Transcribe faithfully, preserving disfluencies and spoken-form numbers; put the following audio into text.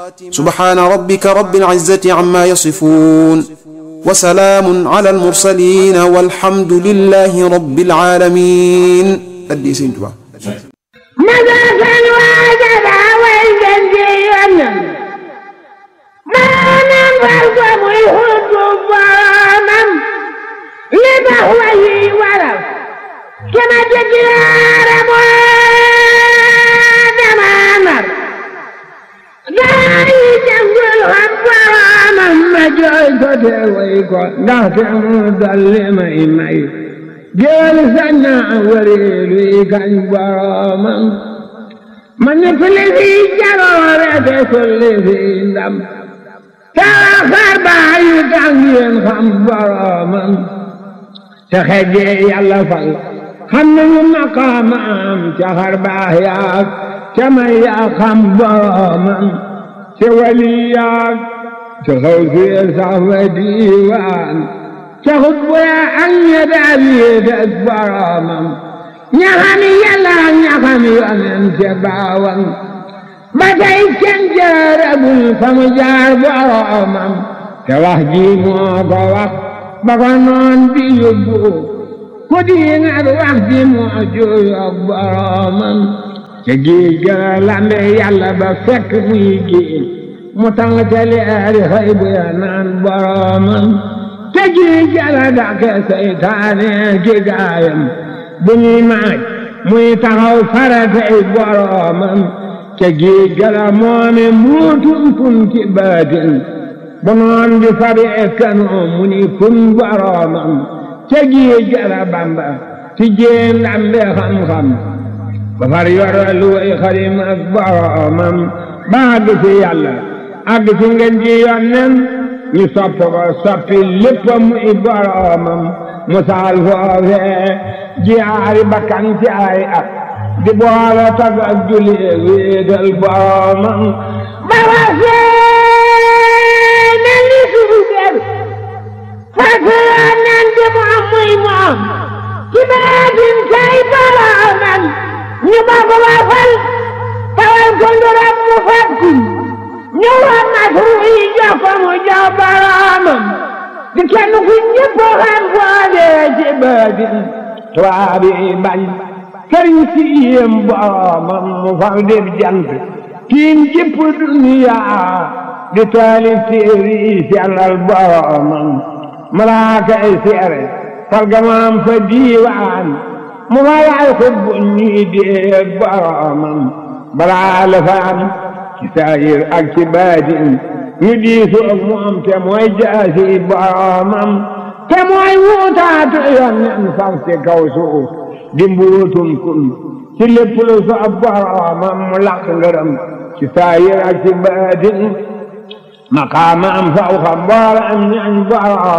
سبحان ربك رب العزة عما يصفون وسلام على المرسلين والحمد لله رب العالمين. أدي سنتوا ماذا كان واجب والجنجي ما ننفركم يحب الظلام لبهوه ولو كما تجار دمانر داعي جنجل الظلام مجعد ويقول نهتم ظلم إمي جالسنا وريلي كان براما من كل ذي جرارة كل ذي دم تأخر بعيد عن ينخم براما تخجي يلا فل خمم مقام تخر باهيات كما يخم براما توليات تخوفي صحوة ديوان تخب يا أن يدعي براما ñaxami yàlla ñaxami yonen te baawan ba tey kenn jaaragul fa mu jaar boromam te wax ji moo ko wax ba ko noon bi yóbbu ku di ngat wax ji moo jooyoog boromam te géej ga lambe yàlla ba fekk muy géej mu tàng te leeri xëy bu ya naan boromam te géej ga la dàqe seytaane ki gaayam bu ñuy maaj muy taxaw faratay boromam ca géej gala moome muutum kun ci baatin bu noon bi fabi ekkanoo mu ni kun boromam ca géej gala bamba ci jéem ndambe xam-xam ba far yoralu way xarim ak boromam ba àgg ci yàlla àgg ci ngeen ji yonnen ñu sopp ko soppi lépp muy boromam musaal foofee jiyaari bakkan ci ay at di boole tag ak julli wéetal boromam ba wasee na li suugar fasee nan di moom muy moom ci baatin kay boromam ñu ba ko wasal tawal ko nduram mu fakku ñu war nasru yi jox ko mu jox boromam di kenn ku ñëpp xam foode ci baatin tuwaabi bañ sëriñ si yéem boromam mu fal def jant tiim jëpp duniya di taalif téere yi sellal boromam malaaka ay seere fargamaam fa diiwaan mu fa yaay xutbu ñuy dee boromam balaa la fa am ci saayir ak ci baatin ñu diisu ak moom te mooy jaasi boromam te mooy wuutaatu yonnen faf ci kaw suuf di mbuutum kun ci lépp lu soob boromam mu laq ngërëm ci saayir ak ci baatin maqaamam faw xam boola am ñañ borom